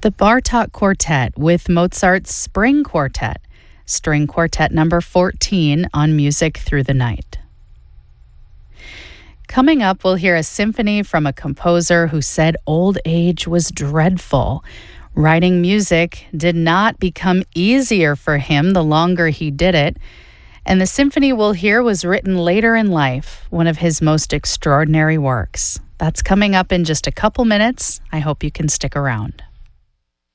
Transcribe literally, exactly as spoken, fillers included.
The Bartók Quartet with Mozart's Spring Quartet, String Quartet number fourteen on Music Through the Night. Coming up, we'll hear a symphony from a composer who said old age was dreadful. Writing music did not become easier for him the longer he did it. And the symphony we'll hear was written later in life, one of his most extraordinary works. That's coming up in just a couple minutes. I hope you can stick around.